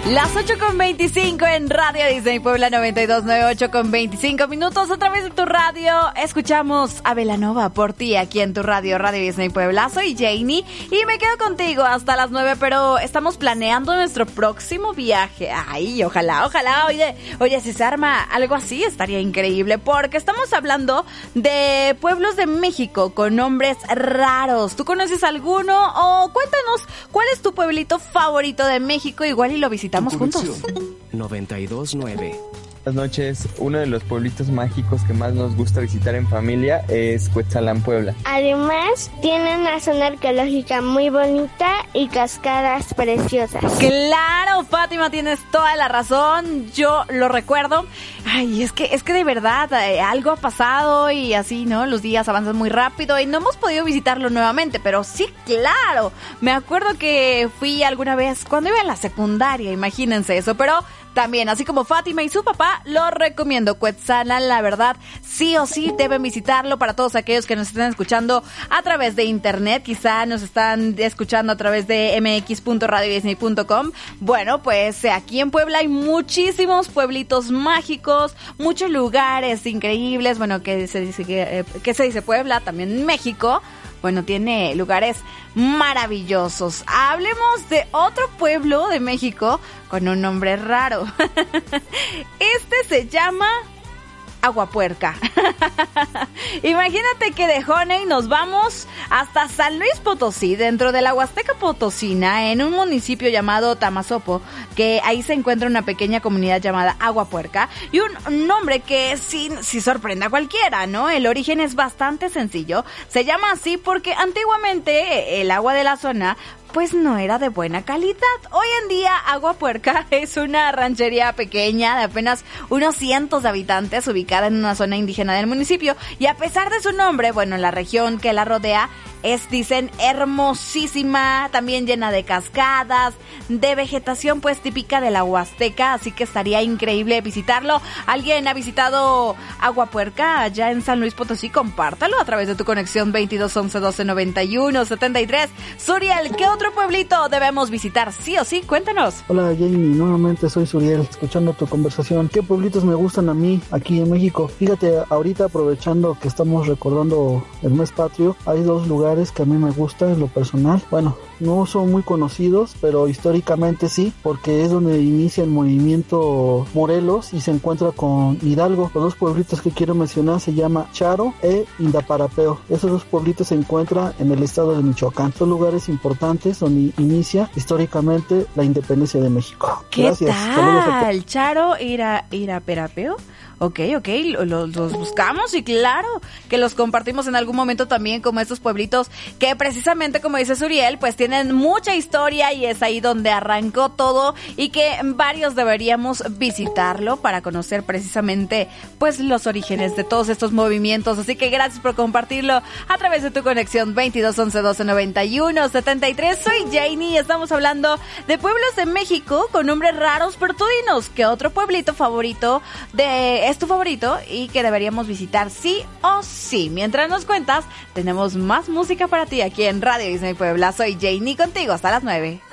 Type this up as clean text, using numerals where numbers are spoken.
Las 8:25 en Radio Disney Puebla 92.9, 8:25 minutos a través de tu radio. Escuchamos a Belanova por ti aquí en tu radio, Radio Disney Puebla. Soy Janie y me quedo contigo hasta las 9, pero estamos planeando nuestro próximo viaje. Ay, ojalá. Oye, si se arma algo así estaría increíble, porque estamos hablando de pueblos de México con nombres raros. ¿Tú conoces alguno? O cuéntanos, ¿cuál es tu pueblito favorito de México? Igual y lo visitamos juntos. 92.9. Buenas noches. Uno de los pueblitos mágicos que más nos gusta visitar en familia es Cuetzalan, Puebla. Además, tiene una zona arqueológica muy bonita y cascadas preciosas. Claro, Fátima, tienes toda la razón. Yo lo recuerdo. Ay, es que de verdad algo ha pasado y así, ¿no? Los días avanzan muy rápido y no hemos podido visitarlo nuevamente, pero sí, claro. Me acuerdo que fui alguna vez cuando iba en la secundaria, imagínense eso, pero también, así como Fátima y su papá, lo recomiendo. Cuetzalan, la verdad, sí o sí deben visitarlo. Para todos aquellos que nos están escuchando a través de internet, quizá nos están escuchando a través de mx.radiodisney.com. Bueno, pues aquí en Puebla hay muchísimos pueblitos mágicos, muchos lugares increíbles. Bueno, que se dice Puebla, también México. Bueno, tiene lugares maravillosos. Hablemos de otro pueblo de México con un nombre raro. Este se llama Aguapuerca. Imagínate que de Honey nos vamos hasta San Luis Potosí, dentro de la Huasteca Potosina, en un municipio llamado Tamazopo, que ahí se encuentra una pequeña comunidad llamada Aguapuerca, y un nombre que sí sorprende a cualquiera, ¿no? El origen es bastante sencillo. Se llama así porque antiguamente el agua de la zona pues no era de buena calidad. Hoy en día Aguapuerca es una ranchería pequeña de apenas unos cientos de habitantes, ubicada en una zona indígena del municipio, y a pesar de su nombre, bueno, la región que la rodea es, dicen, hermosísima, también llena de cascadas, de vegetación pues típica de la Huasteca, así que estaría increíble visitarlo. ¿Alguien ha visitado Aguapuerca allá en San Luis Potosí? Compártalo a través de tu conexión 22 11 12 91 73. Suriel, ¿qué otro pueblito debemos visitar sí o sí? Cuéntanos. Hola Jamie, nuevamente soy Suriel, escuchando tu conversación. ¿Qué pueblitos me gustan a mí aquí en México? Fíjate, ahorita aprovechando que estamos recordando el mes patrio, hay dos lugares que a mí me gustan en lo personal. Bueno, no son muy conocidos, pero históricamente sí, porque es donde inicia el movimiento Morelos y se encuentra con Hidalgo. Los dos pueblitos que quiero mencionar se llama Charo e Indaparapeo. Esos dos pueblitos se encuentran en el estado de Michoacán. Son lugares importantes donde inicia históricamente la independencia de México. ¿Qué Gracias. tal? Charo, Indaparapeo. Ok, los buscamos y claro que los compartimos en algún momento también, como estos pueblitos que precisamente, como dice Suriel, pues tienen mucha historia y es ahí donde arrancó todo y que varios deberíamos visitarlo para conocer precisamente pues los orígenes de todos estos movimientos. Así que gracias por compartirlo a través de tu conexión 22 11 12 91 73. Soy Janie y estamos hablando de pueblos de México con nombres raros, pero tú dinos, ¿qué otro pueblito favorito es tu favorito y que deberíamos visitar sí o sí? Mientras nos cuentas, tenemos más música para ti aquí en Radio Disney Puebla. Soy Janie contigo hasta las 9.